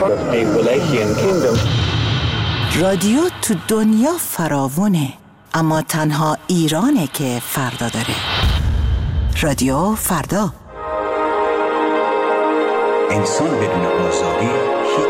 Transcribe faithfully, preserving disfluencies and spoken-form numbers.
رادیو تو دنیا فراوونه، اما تنها ایرانه که فردا داره. رادیو فردا. انسان بدون آزادی